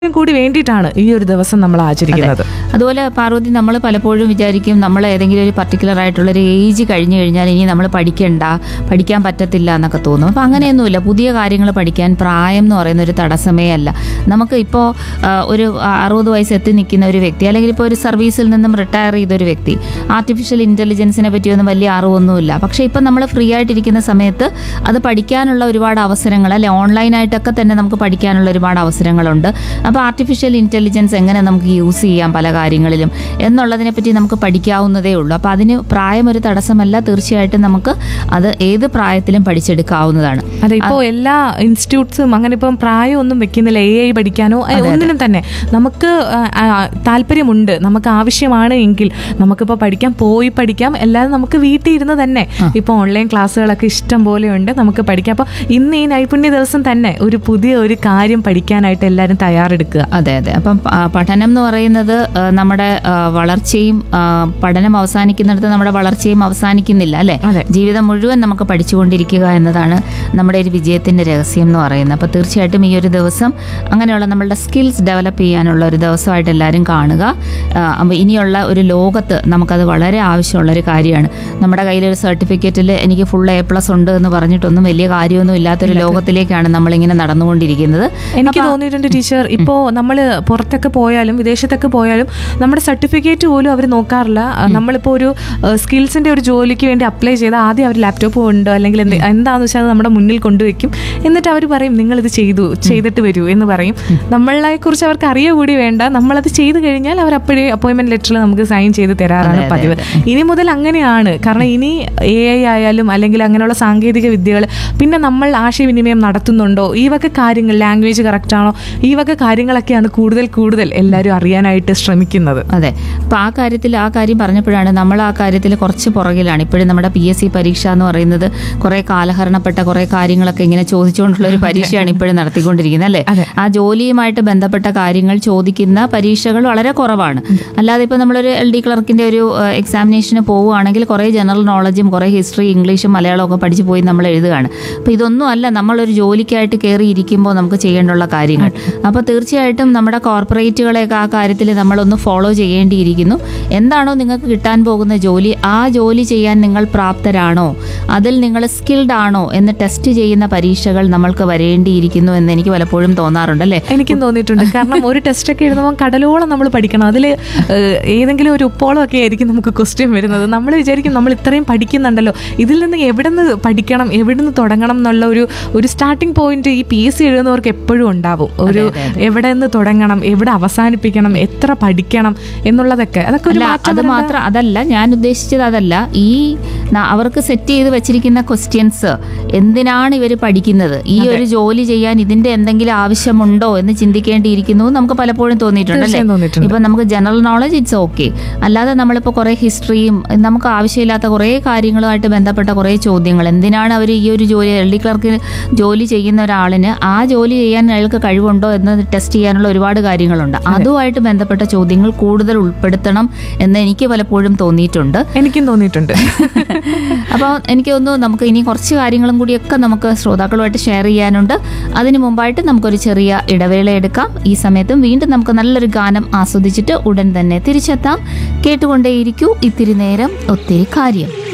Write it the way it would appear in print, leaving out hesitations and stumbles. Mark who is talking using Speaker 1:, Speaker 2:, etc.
Speaker 1: കൂടി വേണ്ടിയിട്ടാണ് ഈ ഒരു ദിവസം നമ്മൾ ആചരിക്കുന്നത്.
Speaker 2: അതുപോലെ പാർവതി, നമ്മൾ പലപ്പോഴും വിചാരിക്കും നമ്മൾ ഏതെങ്കിലും ഒരു പർട്ടിക്കുലർ ആയിട്ടുള്ള ഒരു ഏജ് കഴിഞ്ഞു കഴിഞ്ഞാൽ ഇനി നമ്മൾ പഠിക്കാൻ പറ്റത്തില്ല എന്നൊക്കെ തോന്നും. അപ്പം അങ്ങനെയൊന്നുമില്ല. പുതിയ കാര്യങ്ങൾ പഠിക്കാൻ പ്രായം എന്ന് പറയുന്ന ഒരു തടസ്സമേ അല്ല. നമുക്ക് ഇപ്പോൾ ഒരു 60 വയസ്സ് എത്തി നിൽക്കുന്ന ഒരു വ്യക്തി, അല്ലെങ്കിൽ ഇപ്പോൾ ഒരു സർവീസിൽ നിന്നും റിട്ടയർ ചെയ്തൊരു വ്യക്തി, ആർട്ടിഫിഷ്യൽ ഇൻ്റലിജൻസിനെ പറ്റിയൊന്നും വലിയ അറിവൊന്നുമില്ല. പക്ഷേ ഇപ്പം നമ്മൾ ഫ്രീ ആയിട്ടിരിക്കുന്ന സമയത്ത് അത് പഠിക്കാനുള്ള ഒരുപാട് അവസരങ്ങൾ, അല്ലെ ഓൺലൈനായിട്ടൊക്കെ തന്നെ നമുക്ക് പഠിക്കാനുള്ള ഒരുപാട് അവസരങ്ങളുണ്ട്. അപ്പോൾ ആർട്ടിഫിഷ്യൽ ഇൻ്റലിജൻസ് എങ്ങനെ നമുക്ക് യൂസ് ചെയ്യാം പല കാര്യങ്ങളിലും എന്നുള്ളതിനെ പറ്റി നമുക്ക് പഠിക്കാവുന്നതേ ഉള്ളൂ. അപ്പോൾ അതിന് പ്രായം ഒരു തടസ്സമല്ല. തീർച്ചയായിട്ടും നമുക്ക് അത് ഏത് പ്രായത്തിലും പഠിച്ചെടുക്കാവുന്നതാണ്.
Speaker 1: അതെ, ഇപ്പോൾ എല്ലാ ഇൻസ്റ്റിറ്റ്യൂട്ട്സും അങ്ങനെ ഇപ്പം പ്രായമൊന്നും വെക്കുന്നില്ല. AI പഠിക്കാനോ ഒന്നിനും തന്നെ നമുക്ക് താല്പര്യമുണ്ട്, നമുക്ക് ആവശ്യമാണ് എങ്കിൽ നമുക്കിപ്പോൾ പഠിക്കാം. അല്ലാതെ നമുക്ക് വീട്ടിൽ ഇരുന്ന് തന്നെ ഇപ്പോൾ ഓൺലൈൻ ക്ലാസ്സുകളൊക്കെ ഇഷ്ടം പോലെയുണ്ട്, നമുക്ക് പഠിക്കാം. അപ്പോൾ ഇന്ന് ഈ നൈപുണ്യ ദിവസം തന്നെ ഒരു പുതിയ ഒരു കാര്യം പഠിക്കാനായിട്ട് എല്ലാവരും തയ്യാറെടുക്കുക.
Speaker 2: അതെ. അപ്പം പഠനം എന്ന് പറയുന്നത് നമ്മുടെ വളർച്ചയും, പഠനം അവസാനിക്കുന്നിടത്ത് നമ്മുടെ വളർച്ചയും അവസാനിക്കുന്നില്ല, അല്ലേ? ജീവിതം മുഴുവൻ നമുക്ക് പഠിച്ചുകൊണ്ടിരിക്കുക എന്നതാണ് നമ്മുടെ ഒരു വിജയത്തിന്റെ രഹസ്യം എന്ന് പറയുന്നത്. അപ്പോൾ തീർച്ചയായിട്ടും ഈ ഒരു ദിവസം അങ്ങനെയുള്ള നമ്മളുടെ സ്കിൽസ് ഡെവലപ്പ് ചെയ്യാനുള്ള ഒരു ദിവസമായിട്ട് എല്ലാവരും കാണുക. അപ്പോൾ ഇനിയുള്ള ഒരു ലോകത്ത് നമുക്കത് വളരെ ആവശ്യമുള്ള ഒരു കാര്യമാണ്. നമ്മുടെ കയ്യിലൊരു സർട്ടിഫിക്കറ്റിൽ എനിക്ക് ഫുൾ A+ ഉണ്ട് എന്ന് പറഞ്ഞിട്ടൊന്നും വലിയ കാര്യമൊന്നും ഇല്ലാത്തൊരു ലോകത്തിലേക്കാണ് നമ്മളിങ്ങനെ നടന്നുകൊണ്ടിരിക്കുന്നത്.
Speaker 1: എനിക്ക് തോന്നിയിട്ടുണ്ട് ടീച്ചർ, ഇപ്പോൾ നമ്മൾ പുറത്തൊക്കെ പോയാലും വിദേശത്തൊക്കെ പോയാലും നമ്മുടെ സർട്ടിഫിക്കറ്റ് പോലും അവർ നോക്കാറില്ല. നമ്മളിപ്പോൾ ഒരു സ്കിൽസിന്റെ ഒരു ജോലിക്ക് വേണ്ടി അപ്ലൈ ചെയ്താൽ ആദ്യം അവർ ലാപ്ടോപ്പ് ഉണ്ട് അല്ലെങ്കിൽ എന്താണെന്ന് വെച്ചാൽ അത് നമ്മുടെ മുന്നിൽ കൊണ്ടുവയ്ക്കും. എന്നിട്ട് അവർ പറയും നിങ്ങളിത് ചെയ്തിട്ട് വരൂ എന്ന് പറയും. നമ്മളെ കുറിച്ച് അവർക്ക് അറിയ കൂടി വേണ്ട, നമ്മളത് ചെയ്ത് കഴിഞ്ഞാൽ അവർ അപ്പോഴേ അപ്പോയിൻമെന്റ് ലെറ്ററിൽ നമുക്ക് സൈൻ ചെയ്ത് തരാറാണ് പതിവ്. ഇനി മുതൽ അങ്ങനെയാണ്. കാരണം ഇനി AI ആയാലും അല്ലെങ്കിൽ അങ്ങനെയുള്ള സാങ്കേതിക വിദ്യകൾ, പിന്നെ നമ്മൾ ആശയവിനിമയം നടത്തുന്നുണ്ടോ, ഈ വക കാര്യങ്ങൾ, ലാംഗ്വേജ് കറക്റ്റ് ആണോ, ഈ വക കാര്യങ്ങളൊക്കെയാണ് കൂടുതൽ എല്ലാവരും അറിയാനായിട്ട് ശ്രമിക്കുന്നത്.
Speaker 2: അതെ. അപ്പോൾ ആ കാര്യം പറഞ്ഞപ്പോഴാണ് നമ്മൾ ആ കാര്യത്തിൽ കുറച്ച് പുറകിലാണ്. ഇപ്പോഴും നമ്മുടെ PSC പരീക്ഷ എന്ന് പറയുന്നത് കുറേ കാലഹരണപ്പെട്ട കുറേ കാര്യങ്ങളൊക്കെ ഇങ്ങനെ ചോദിച്ചുകൊണ്ടുള്ള ഒരു പരീക്ഷയാണ് ഇപ്പോഴും നടത്തിക്കൊണ്ടിരിക്കുന്നത്, അല്ലേ? ആ ജോലിയുമായിട്ട് ബന്ധപ്പെട്ട കാര്യങ്ങൾ ചോദിക്കുന്ന പരീക്ഷകൾ വളരെ കുറവാണ്. അല്ലാതെ ഇപ്പോൾ നമ്മളൊരു LD ക്ലർക്കിൻ്റെ ഒരു എക്സാമിനേഷന് പോവുകയാണെങ്കിൽ കുറേ ജനറൽ നോളജും കുറേ ഹിസ്റ്ററി, ഇംഗ്ലീഷും മലയാളവും ഒക്കെ പഠിച്ചു പോയി നമ്മൾ എഴുതുകയാണ്. അപ്പോൾ ഇതൊന്നും അല്ല നമ്മളൊരു ജോലിക്കായിട്ട് കയറി ഇരിക്കുമ്പോൾ നമുക്ക് ചെയ്യേണ്ടുള്ള കാര്യങ്ങൾ. അപ്പോൾ തീർച്ചയായിട്ടും നമ്മുടെ കോർപ്പറേറ്റുകളെയൊക്കെ ആ കാര്യത്തിൽ നമ്മളൊന്ന് ഫോളോ ചെയ്യേണ്ടിയിരിക്കുന്നു. എന്താണോ നിങ്ങൾക്ക് കിട്ടാൻ പോകുന്ന ജോലി, ആ ജോലി ചെയ്യാൻ നിങ്ങൾ പ്രാപ്തരാണോ, അതിൽ നിങ്ങൾ സ്കിൽഡ് ആണോ എന്ന് ടെസ്റ്റ് ചെയ്യുന്ന പരീക്ഷകൾ നമ്മൾക്ക് വരേണ്ടിയിരിക്കുന്നു എന്ന് എനിക്ക് പലപ്പോഴും തോന്നാറുണ്ട്, അല്ലേ?
Speaker 1: എനിക്കും തോന്നിയിട്ടുണ്ട്. കാരണം ഒരു ടെസ്റ്റൊക്കെ എഴുതുമ്പോൾ കടലോളം നമ്മൾ പഠിക്കണം. അതിൽ ഏതെങ്കിലും ഒരു ഉപ്പോളം ഒക്കെ ആയിരിക്കും നമുക്ക് ക്വസ്റ്റ്യൻ വരുന്നത്. നമ്മൾ വിചാരിക്കും നമ്മൾ ഇത്രയും പഠിക്കുന്നുണ്ടല്ലോ, ഇതിൽ നിന്ന് എവിടെ നിന്ന് പഠിക്കണം, എവിടെ നിന്ന് തുടങ്ങണം എന്നുള്ള ഒരു സ്റ്റാർട്ടിംഗ് പോയിന്റ് ഈ PSC എഴുതുന്നവർക്ക് എപ്പോഴും ഉണ്ടാവും. ഒരു എവിടെ നിന്ന് തുടങ്ങണം, എവിടെ അവസാനിപ്പിക്കണം, എത്ര പഠിക്കണം എന്നുള്ളതൊക്കെ. അതൊക്കെ ഒരു
Speaker 2: അതല്ല ഞാൻ ഉദ്ദേശിച്ചത്. അതല്ല, അവർക്ക് സെറ്റ് ചെയ്ത് വെച്ചിരിക്കുന്ന ക്വസ്റ്റ്യൻസ് എന്തിനാണ് ഇവർ പഠിക്കുന്നത്, ഈ ഒരു ജോലി ചെയ്യാൻ ഇതിന്റെ എന്തെങ്കിലും ആവശ്യമുണ്ടോ എന്ന് ചിന്തിക്കേണ്ടിയിരിക്കുന്നു നമുക്ക് പലപ്പോഴും തോന്നിയിട്ടുണ്ടല്ലേ? ഇപ്പൊ നമുക്ക് ജനറൽ നോളജ് ഇറ്റ്സ് ഓക്കെ, അല്ലാതെ നമ്മളിപ്പോൾ കുറെ ഹിസ്റ്ററിയും നമുക്ക് ആവശ്യമില്ലാത്ത കുറേ കാര്യങ്ങളുമായിട്ട് ബന്ധപ്പെട്ട കുറേ ചോദ്യങ്ങൾ, എന്തിനാണ് അവർ ഈ ഒരു ജോലി, LD ക്ലർക്ക് ജോലി ചെയ്യുന്ന ഒരാളിന് ആ ജോലി ചെയ്യാൻ അയാൾക്ക് കഴിവുണ്ടോ എന്ന് ടെസ്റ്റ് ചെയ്യാനുള്ള ഒരുപാട് കാര്യങ്ങളുണ്ട്. അതുമായിട്ട് ബന്ധപ്പെട്ട ചോദ്യങ്ങൾ കൂടുതൽ ഉൾപ്പെടുത്തണം എന്ന് എനിക്ക് പലപ്പോഴും തോന്നിയിട്ടുണ്ട്.
Speaker 1: എനിക്കും തോന്നിയിട്ടുണ്ട്.
Speaker 2: അപ്പോൾ എനിക്ക് തോന്നുന്നു നമുക്ക് ഇനി കുറച്ച് കാര്യങ്ങളും കൂടിയൊക്കെ നമുക്ക് ശ്രോതാക്കളുമായിട്ട് ഷെയർ ചെയ്യാനുണ്ട്. അതിനു മുമ്പായിട്ട് നമുക്കൊരു ചെറിയ ഇടവേള എടുക്കാം. ഈ സമയത്തും വീണ്ടും നമുക്ക് നല്ലൊരു ഗാനം ആസ്വദിച്ചിട്ട് ഉടൻ തന്നെ തിരിച്ചെത്താം. കേട്ടുകൊണ്ടേയിരിക്കൂ ഇത്തിരി നേരം ഒത്തിരി കാര്യം.